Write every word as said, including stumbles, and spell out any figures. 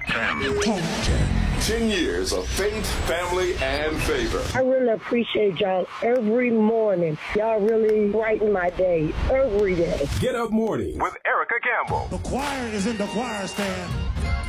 ten. ten. ten years of faith, family, and favor. I really appreciate y'all every morning. Y'all really brighten my day every day. Get Up Morning with Erica Campbell. The choir is in the choir stand.